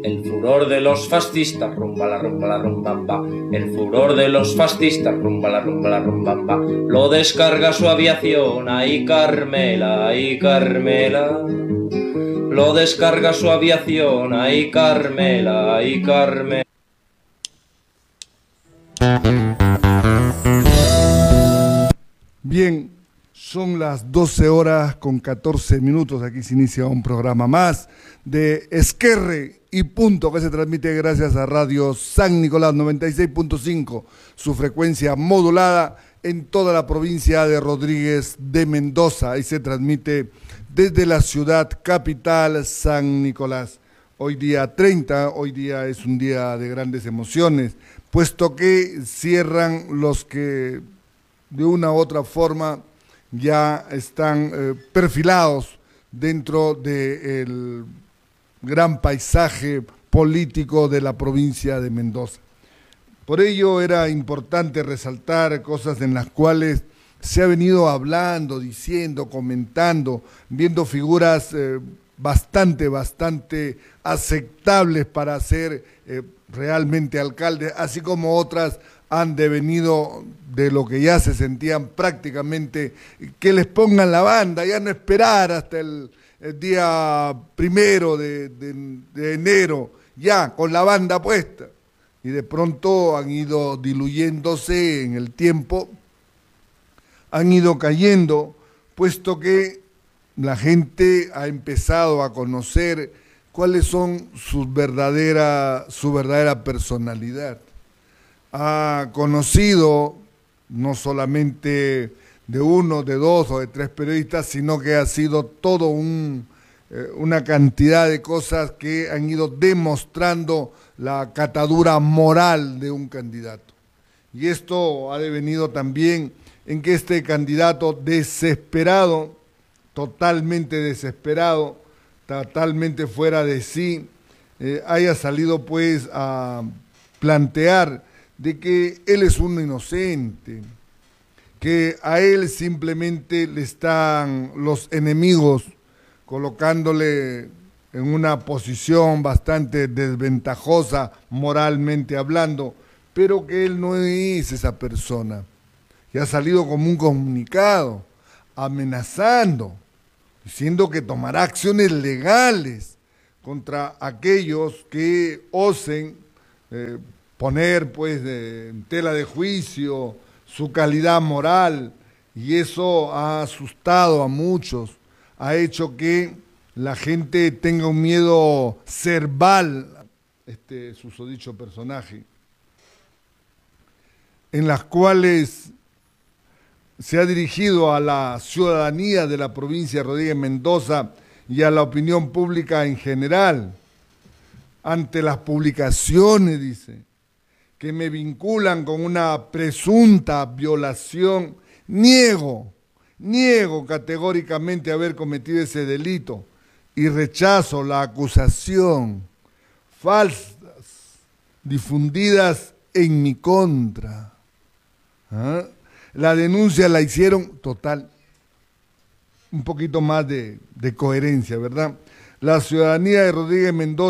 El furor de los fascistas, rumba la rumbamba. El furor de los fascistas, rumba la rumbamba. Lo descarga su aviación, ay Carmela, ay Carmela. Lo descarga su aviación, ay Carmela, ay Carmela. Bien, son las 12 horas con 14 minutos. Aquí se inicia un programa más de Esquerre y Punto, que se transmite gracias a Radio San Nicolás 96.5, su frecuencia modulada en toda la provincia de Rodríguez de Mendoza, y se transmite desde la ciudad capital, San Nicolás. Hoy día 30, hoy día es un día de grandes emociones, puesto que cierran los que de una u otra forma ya están perfilados dentro del gran paisaje político de la provincia de Mendoza. Por ello era importante resaltar cosas en las cuales se ha venido hablando, diciendo, comentando, viendo figuras bastante aceptables para ser realmente alcaldes, así como otras han devenido de lo que ya se sentían prácticamente, que les pongan la banda, ya no esperar hasta el día 1 de enero, ya con la banda puesta. Y de pronto han ido diluyéndose en el tiempo, han ido cayendo, puesto que la gente ha empezado a conocer cuáles son su verdadera personalidad. Ha conocido no solamente de uno, de dos o de tres periodistas, sino que ha sido todo una cantidad de cosas que han ido demostrando la catadura moral de un candidato. Y esto ha devenido también en que este candidato desesperado, totalmente fuera de sí, haya salido pues a plantear de que él es un inocente, que a él simplemente le están los enemigos colocándole en una posición bastante desventajosa moralmente hablando, pero que él no es esa persona, que ha salido como un comunicado amenazando, diciendo que tomará acciones legales contra aquellos que osen poner pues en tela de juicio su calidad moral, y eso ha asustado a muchos, ha hecho que la gente tenga un miedo cerval, susodicho personaje, en las cuales se ha dirigido a la ciudadanía de la provincia de Rodríguez Mendoza y a la opinión pública en general, ante las publicaciones, dice, que me vinculan con una presunta violación. Niego categóricamente haber cometido ese delito y rechazo la acusación falsas difundidas en mi contra. La denuncia la hicieron total, un poquito más de coherencia, ¿verdad? La ciudadanía de Rodríguez Mendoza